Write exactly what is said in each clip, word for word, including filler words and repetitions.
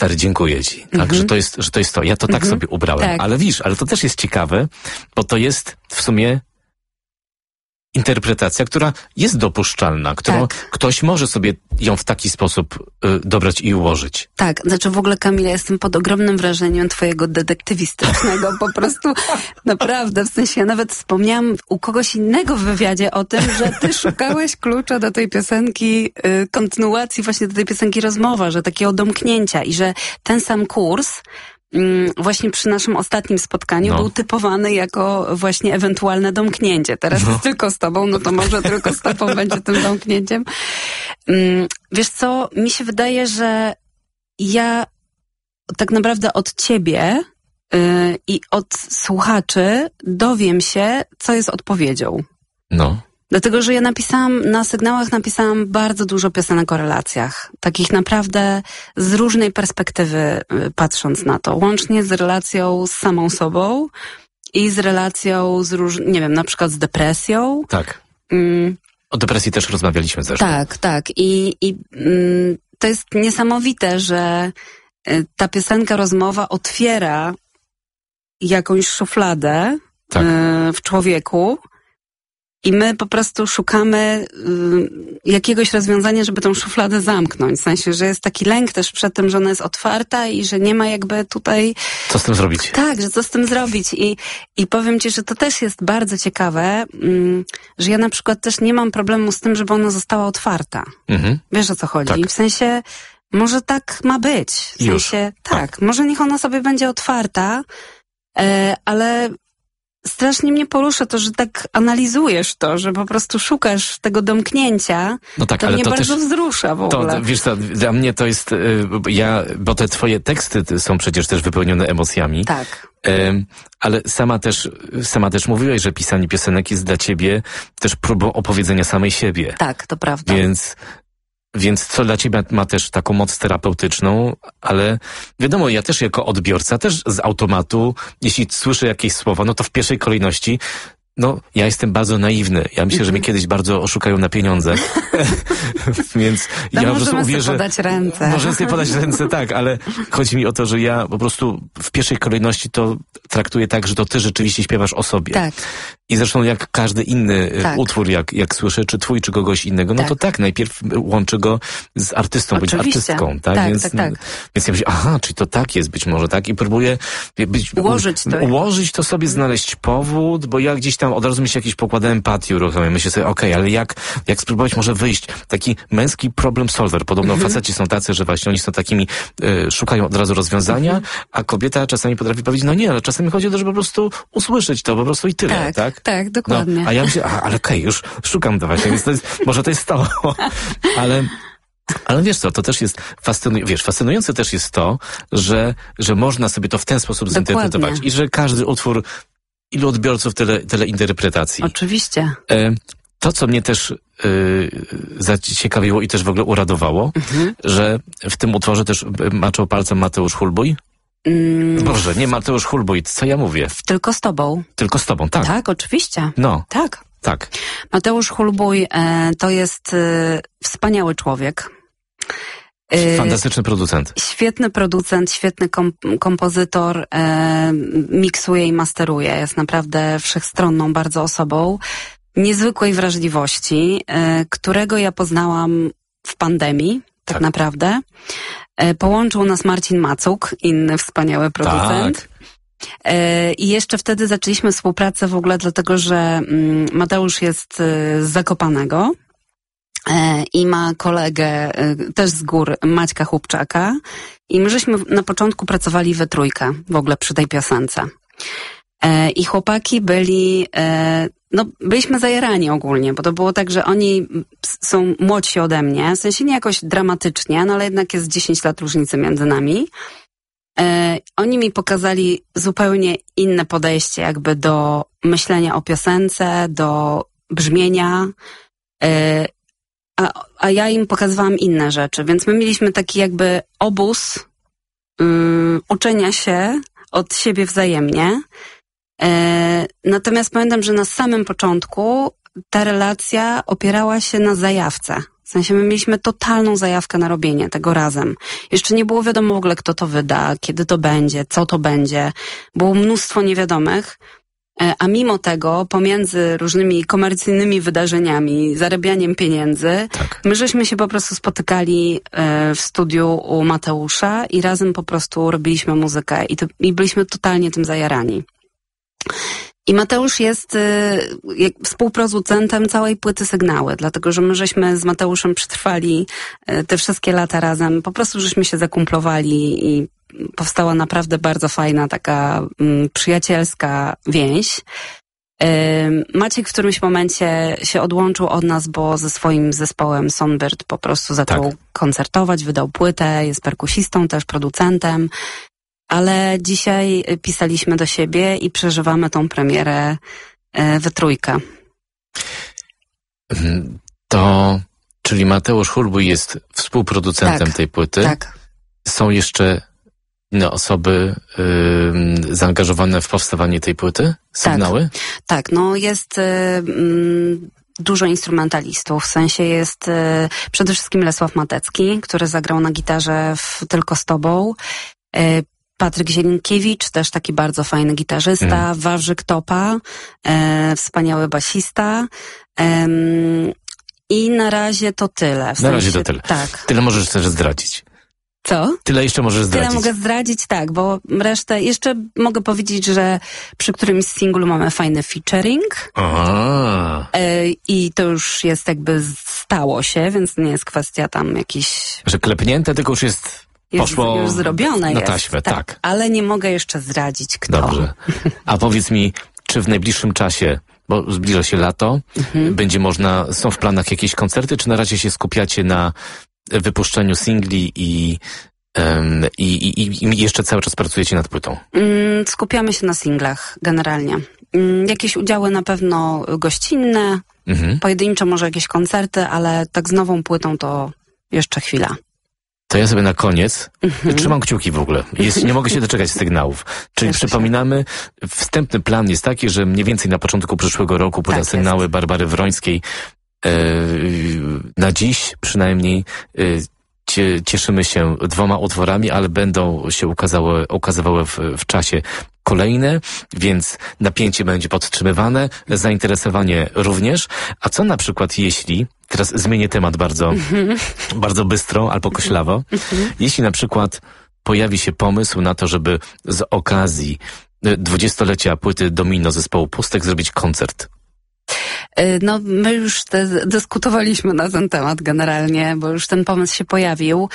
stary, dziękuję ci, tak, Mhm. że to jest, że to jest to. Ja to tak Mhm. sobie ubrałem. Tak. Ale wiesz, ale to też jest ciekawe, bo to jest w sumie interpretacja, która jest dopuszczalna, którą Tak. ktoś może sobie ją w taki sposób y, dobrać i ułożyć. Tak, znaczy w ogóle, Kamila, jestem pod ogromnym wrażeniem twojego detektywistycznego, po prostu naprawdę, w sensie ja nawet wspomniałam u kogoś innego w wywiadzie o tym, że ty szukałeś klucza do tej piosenki, y, kontynuacji właśnie do tej piosenki Rozmowa, że takiego domknięcia i że ten sam kurs mm, właśnie przy naszym ostatnim spotkaniu No. był typowany jako właśnie ewentualne domknięcie. Teraz No. jest tylko z tobą, no to może tylko z tobą będzie tym domknięciem. Mm, wiesz co, mi się wydaje, że ja tak naprawdę od ciebie yy, i od słuchaczy dowiem się, co jest odpowiedzią. No. Dlatego, że ja napisałam, na sygnałach napisałam bardzo dużo piosenek o relacjach. Takich naprawdę z różnej perspektywy y, patrząc na to. Łącznie z relacją z samą sobą i z relacją z róż... nie wiem, na przykład z depresją. Tak. Mm, O depresji też rozmawialiśmy zresztą. tak, tak. I, i mm, to jest niesamowite, że y, ta piosenka Rozmowa otwiera jakąś szufladę Tak. y, w człowieku. I my po prostu szukamy y, jakiegoś rozwiązania, żeby tą szufladę zamknąć. W sensie, że jest taki lęk też przed tym, że ona jest otwarta i że nie ma jakby tutaj... Co z tym zrobić? Tak, że co z tym zrobić. I, i powiem ci, że to też jest bardzo ciekawe, mm, że ja na przykład też nie mam problemu z tym, żeby ona została otwarta. Mhm. Wiesz, o co chodzi? Tak. W sensie, może tak ma być. W Już. sensie, tak, Tak. może niech ona sobie będzie otwarta, e, ale... Strasznie mnie porusza to, że tak analizujesz to, że po prostu szukasz tego domknięcia. No tak, to ale mnie to bardzo też... wzrusza w ogóle. To, wiesz co, dla mnie to jest, y, ja, bo te twoje teksty ty- są przecież też wypełnione emocjami. Tak. Ym, ale sama też, sama też mówiłaś, że pisanie piosenek jest dla ciebie też próbą opowiedzenia samej siebie. Tak, to prawda. Więc, więc co dla ciebie ma też taką moc terapeutyczną, ale wiadomo, ja też jako odbiorca, też z automatu, jeśli słyszę jakieś słowa, no to w pierwszej kolejności no, ja jestem bardzo naiwny. Ja myślę, że mnie kiedyś bardzo oszukają na pieniądze. Więc No ja po prostu możemy uwierzę... sobie podać ręce. Możemy sobie podać ręce, tak, ale chodzi mi o to, że ja po prostu w pierwszej kolejności to traktuję tak, że to ty rzeczywiście śpiewasz o sobie. Tak. I zresztą jak każdy inny Tak. utwór, jak, jak słyszę, czy twój, czy kogoś innego, no Tak. to tak, najpierw łączy go z artystą, bądź Oczywiście. artystką, tak? Tak, więc, tak, tak. więc ja myślę, aha, czyli to tak jest być może, tak? I próbuję być, Ułożyć to. ułożyć to sobie, znaleźć powód, bo ja gdzieś tam od razu mi się jakiś pokłada empatii uruchomia. Myślę sobie, okej, okay, ale jak, jak spróbować może wyjść? Taki męski problem solver. Podobno Mhm. faceci są tacy, że właśnie oni są takimi, y, szukają od razu rozwiązania, Mhm. a kobieta czasami potrafi powiedzieć, no nie, ale czasami chodzi o to, żeby po prostu usłyszeć to, po prostu i tyle, Tak, tak? tak, dokładnie. No, a ja myślę, a, ale okej, okay, już szukam to właśnie, więc to jest, może to jest to, ale... Ale wiesz co, to też jest fascynujące, wiesz, fascynujące też jest to, że, że można sobie to w ten sposób Dokładnie. zinterpretować i że każdy utwór, ilu odbiorców, tyle, tyle interpretacji. Oczywiście. E, to, co mnie też e, zaciekawiło i też w ogóle uradowało, Mhm. że w tym utworze też maczał palcem Mateusz Hulbój. Mm, Boże, nie Mateusz Hulbój, co ja mówię? tylko z tobą. Tylko z tobą, tak. Tak, oczywiście. No, Tak. tak. Mateusz Hulbój e, to jest e, wspaniały człowiek. E, Fantastyczny producent. Świetny producent, świetny kom kompozytor, e, miksuje i masteruje. Jest naprawdę wszechstronną bardzo osobą. Niezwykłej wrażliwości, e, którego ja poznałam w pandemii, tak, Tak. naprawdę. E, połączył nas Marcin Macuk, inny wspaniały producent. Tak. E, I jeszcze wtedy zaczęliśmy współpracę w ogóle dlatego, że mm, Mateusz jest e, z Zakopanego e, i ma kolegę e, też z gór, Maćka Chłopczaka. I my żeśmy na początku pracowali we trójkę w ogóle przy tej piosence. E, I chłopaki byli, e, no byliśmy zajarani ogólnie, bo to było tak, że oni są młodsi ode mnie, w sensie nie jakoś dramatycznie, no ale jednak jest dziesięć lat różnicy między nami. E, oni mi pokazali zupełnie inne podejście jakby do myślenia o piosence, do brzmienia, e, a, a ja im pokazywałam inne rzeczy, więc my mieliśmy taki jakby obóz y, uczenia się od siebie wzajemnie. E, natomiast pamiętam, że na samym początku ta relacja opierała się na zajawce. W sensie my mieliśmy totalną zajawkę na robienie tego razem. Jeszcze nie było wiadomo w ogóle, kto to wyda, kiedy to będzie, co to będzie. Było mnóstwo niewiadomych. A mimo tego, pomiędzy różnymi komercyjnymi wydarzeniami, zarabianiem pieniędzy, tak. my żeśmy się po prostu spotykali w studiu u Mateusza i razem po prostu robiliśmy muzykę i, to, i byliśmy totalnie tym zajarani. I Mateusz jest y, współproducentem całej płyty Sygnały, dlatego że my żeśmy z Mateuszem przetrwali y, te wszystkie lata razem, po prostu żeśmy się zakumplowali i powstała naprawdę bardzo fajna, taka y, przyjacielska więź. Y, Maciek w którymś momencie się odłączył od nas, bo ze swoim zespołem Songbird po prostu zaczął tak. koncertować, wydał płytę, jest perkusistą, też producentem. Ale dzisiaj pisaliśmy do siebie i przeżywamy tą premierę we trójkę. To, czyli Mateusz Hulbuj jest współproducentem tak, tej płyty. Tak. Są jeszcze inne osoby y, zaangażowane w powstawanie tej płyty? Sygnały? Tak, tak no jest... Y, y, dużo instrumentalistów, w sensie jest y, przede wszystkim Lesław Matecki, który zagrał na gitarze w Tylko z Tobą. Y, Patryk Zielińkiewicz, też taki bardzo fajny gitarzysta, mm. Wawrzyk Topa, e, wspaniały basista. E, I na razie to tyle. W na sensie, razie to tyle. Tak. Tyle możesz też zdradzić. Co? Tyle jeszcze możesz zdradzić. Tyle mogę zdradzić, tak, bo resztę, jeszcze mogę powiedzieć, że przy którymś z singlu mamy fajny featuring. Aha. E, I to już jest jakby stało się, więc nie jest kwestia tam jakiś... Że klepnięte, tylko już jest... Jest Poszło już zrobione na jest, taśmę, tak, tak. Ale nie mogę jeszcze zdradzić, kto. Dobrze. A powiedz mi, czy w najbliższym czasie, bo zbliża się lato, mhm. będzie można, są w planach jakieś koncerty, czy na razie się skupiacie na wypuszczeniu singli i, um, i, i, i jeszcze cały czas pracujecie nad płytą? Mm, skupiamy się na singlach generalnie. Mm, jakieś udziały na pewno gościnne, mhm. pojedyncze może jakieś koncerty, ale tak z nową płytą to jeszcze chwila. To ja sobie na koniec mm-hmm. trzymam kciuki w ogóle. Jest, nie mogę się doczekać sygnałów. Czyli Cieszę przypominamy, się. Wstępny plan jest taki, że mniej więcej na początku przyszłego roku płyta tak Sygnały jest. Barbary Wrońskiej e, na dziś przynajmniej e, cie, cieszymy się dwoma utworami, ale będą się ukazały, ukazywały w, w czasie kolejne, więc napięcie będzie podtrzymywane, zainteresowanie również. A co na przykład jeśli, teraz zmienię temat bardzo, mm-hmm. bardzo bystro albo koślawo, mm-hmm. jeśli na przykład pojawi się pomysł na to, żeby z okazji dwudziestolecia płyty Domino zespołu Pustek zrobić koncert. No, my już te, dyskutowaliśmy na ten temat generalnie, bo już ten pomysł się pojawił.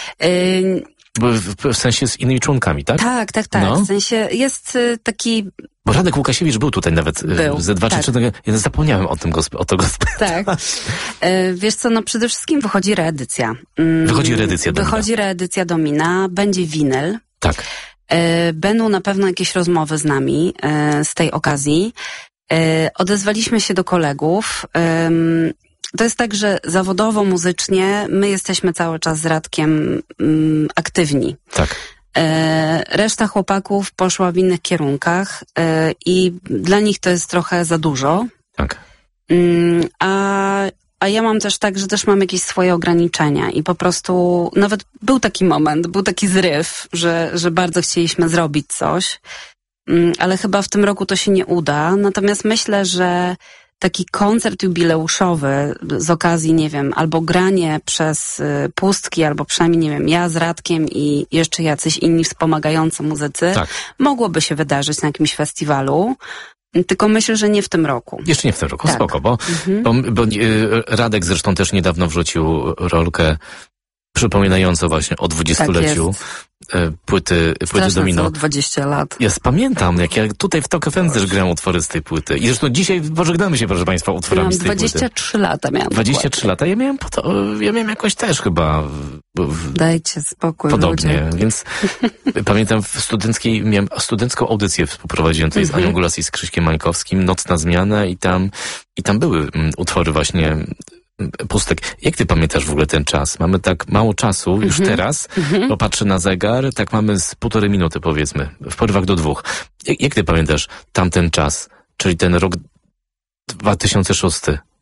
Y- W, w sensie z innymi członkami, tak? Tak, tak, tak. No. W sensie jest y, taki... Bo Radek Łukasiewicz był tutaj nawet był, ze dwa tak. czy trzy... Ja zapomniałem o tym gosp- o to gospę. Tak. Y, wiesz co, no przede wszystkim wychodzi reedycja. Y, wychodzi reedycja Domina. Wychodzi reedycja Domina, będzie winyl. Tak. Y, będą na pewno jakieś rozmowy z nami y, z tej okazji. Y, odezwaliśmy się do kolegów. Y, To jest tak, że zawodowo, muzycznie my jesteśmy cały czas z Radkiem mm, aktywni. Tak. E, reszta chłopaków poszła w innych kierunkach e, i dla nich to jest trochę za dużo. Tak. Mm, a, a ja mam też tak, że też mam jakieś swoje ograniczenia i po prostu nawet był taki moment, był taki zryw, że, że bardzo chcieliśmy zrobić coś, mm, ale chyba w tym roku to się nie uda. Natomiast myślę, że taki koncert jubileuszowy z okazji, nie wiem, albo granie przez y, Pustki, albo przynajmniej, nie wiem, ja z Radkiem i jeszcze jacyś inni wspomagający muzycy, tak. mogłoby się wydarzyć na jakimś festiwalu, tylko myślę, że nie w tym roku. Jeszcze nie w tym roku, tak. spoko, bo, mhm. bo, bo y, Radek zresztą też niedawno wrzucił rolkę przypominającą właśnie o dwudziestoleciu tak płyty, płyty Domino. Co dwadzieścia lat. Ja pamiętam, jak ja tutaj w Tok F M też grałem utwory z tej płyty. I zresztą dzisiaj pożegnamy się, proszę Państwa, utworami miałam z tej dwadzieścia trzy płyty. lata miałam. dwadzieścia trzy lata. Ja miałem, po to, ja miałem jakoś też chyba. W, Dajcie spokój. Podobnie, ludzie. Więc pamiętam w studenckiej, miałem studencką audycję współprowadziłem tutaj mm-hmm. z Anią Gulas i z Krzyśkiem Mańkowskim, Nocna Zmiana i tam, i tam były um, utwory właśnie Pustek. Jak ty pamiętasz w ogóle ten czas? Mamy tak mało czasu już mm-hmm. teraz, mm-hmm. bo patrzę na zegar, tak mamy z półtorej minuty powiedzmy, w porywach do dwóch. Jak, jak ty pamiętasz tamten czas, czyli ten rok dwa tysiące szósty?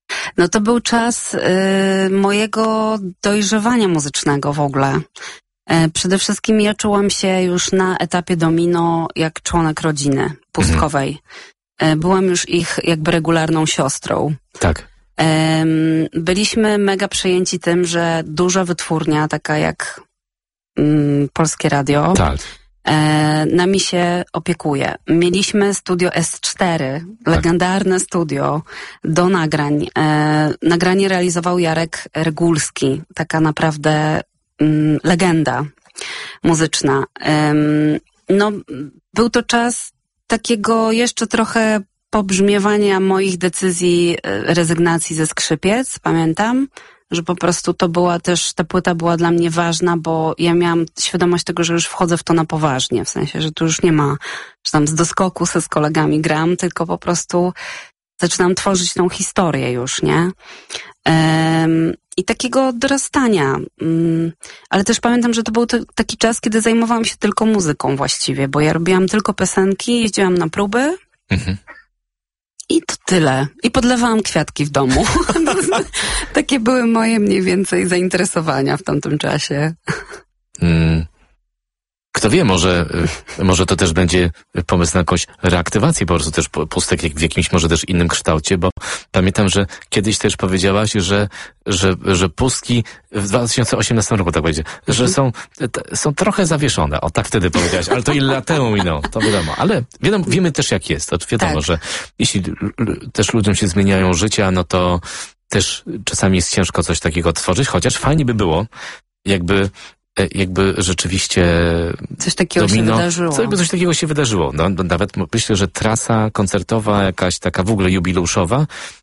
No to był czas y, mojego dojrzewania muzycznego w ogóle. E, przede wszystkim ja czułam się już na etapie Domino jak członek rodziny pustkowej. E, byłam już ich jakby regularną siostrą. Tak. E, byliśmy mega przejęci tym, że duża wytwórnia, taka jak mm, Polskie Radio, tak. e, nami się opiekuje. Mieliśmy studio S cztery, tak. legendarne studio do nagrań. E, nagranie realizował Jarek Regulski, taka naprawdę mm, legenda muzyczna. E, no, był to czas takiego jeszcze trochę pobrzmiewania moich decyzji rezygnacji ze skrzypiec, pamiętam, że po prostu to była też, ta płyta była dla mnie ważna, bo ja miałam świadomość tego, że już wchodzę w to na poważnie, w sensie, że tu już nie ma, że tam z doskoku se z kolegami gram, tylko po prostu zaczynam tworzyć tą historię już, nie? Um, I takiego dorastania. Um, ale też pamiętam, że to był to, taki czas, kiedy zajmowałam się tylko muzyką właściwie, bo ja robiłam tylko piosenki, jeździłam na próby. Mhm. I to tyle. I podlewałam kwiatki w domu. Takie były moje mniej więcej zainteresowania w tamtym czasie. Hmm. Kto wie, może, może to też będzie pomysł na jakąś reaktywację po prostu też pustek w jakimś może też innym kształcie, bo pamiętam, że kiedyś też powiedziałaś, że, że, że pustki w dwa tysiące osiemnastym roku tak będzie, mhm. że są, są trochę zawieszone. O, tak wtedy powiedziałaś, ale to ile lat temu minęło, to wiadomo. Ale wiadomo, wiemy też jak jest. To wiadomo, tak. że jeśli też ludziom się zmieniają życia, no to też czasami jest ciężko coś takiego odtworzyć, chociaż fajnie by było, jakby jakby rzeczywiście coś takiego domino, się wydarzyło. Co, jakby coś takiego się wydarzyło. No, nawet myślę, że trasa koncertowa, jakaś taka w ogóle jubileuszowa,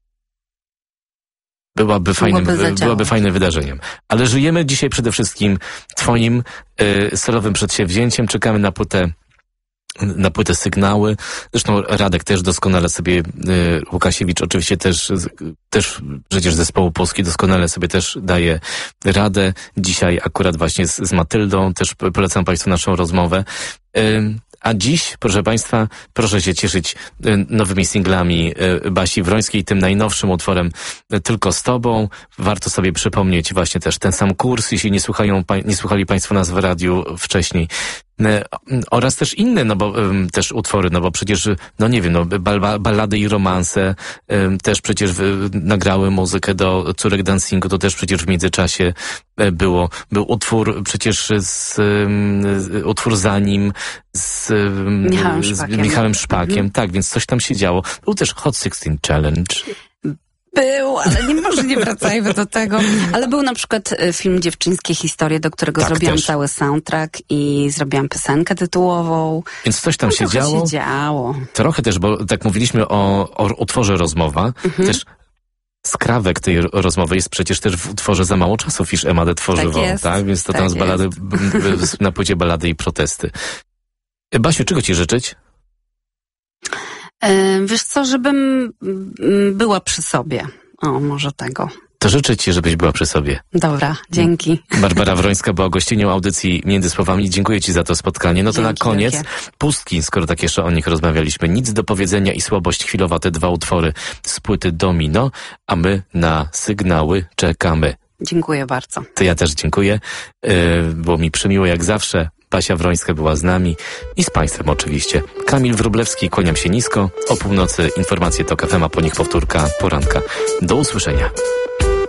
byłaby fajnym, byłaby fajnym wydarzeniem. Ale żyjemy dzisiaj przede wszystkim twoim y, solowym przedsięwzięciem. Czekamy na płytę na płytę Sygnały. Zresztą Radek też doskonale sobie, y, Łukasiewicz oczywiście też, też przecież zespołu Polski doskonale sobie też daje radę. Dzisiaj akurat właśnie z, z Matyldą też polecam Państwu naszą rozmowę. Y, A dziś, proszę Państwa, proszę się cieszyć nowymi singlami Basi Wrońskiej, tym najnowszym utworem Tylko z Tobą. Warto sobie przypomnieć właśnie też ten sam kurs, jeśli nie słuchają, nie słuchali Państwo nas w radiu wcześniej. Oraz też inne, no bo um, też utwory, no bo przecież, no nie wiem, no bal, ballady i romanse um, też przecież w, nagrały muzykę do Córek Dancingu, to też przecież w międzyczasie było, był utwór przecież z, um, z utwór za nim z, um, Michałem z Szpakiem. Michałem Szpakiem, mhm. tak, więc coś tam się działo. Był też Hot sixteen Challenge. Był, ale nie, może nie wracajmy do tego. Ale był na przykład film Dziewczyńskie historie, do którego tak, zrobiłam też. cały soundtrack i zrobiłam piosenkę tytułową. Więc coś tam no, się działo. się działo. Trochę też, bo tak mówiliśmy o, o utworze Rozmowa, mhm. też skrawek tej rozmowy jest przecież też w utworze Za mało czasu Fisz Emadę tworzywał, tak, tak? Więc to tak tam z balady, na płycie Balady i protesty. Basiu, czego ci życzyć? Wiesz co, żebym była przy sobie. O, może tego. To życzę ci, żebyś była przy sobie. Dobra, dzięki. Barbara Wrońska była gościnią audycji Między Słowami. Dziękuję ci za to spotkanie. No to dzięki, na koniec wielkie. Pustki, skoro tak jeszcze o nich rozmawialiśmy. Nic do powiedzenia i Słabość chwilowa, te dwa utwory z płyty Domino, a my na sygnały czekamy. Dziękuję bardzo. To ja też dziękuję. Było mi przemiło jak zawsze. Basia Wrońska była z nami i z Państwem oczywiście. Kamil Wróblewski, kłaniam się nisko. O północy informacje TOK F M, a po nich powtórka poranka. Do usłyszenia.